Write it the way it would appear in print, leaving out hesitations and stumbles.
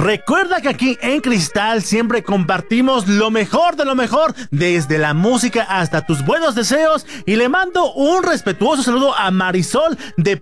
Recuerda que aquí en Cristal siempre compartimos lo mejor de lo mejor, desde la música hasta tus buenos deseos, y le mando un respetuoso saludo a Marisol de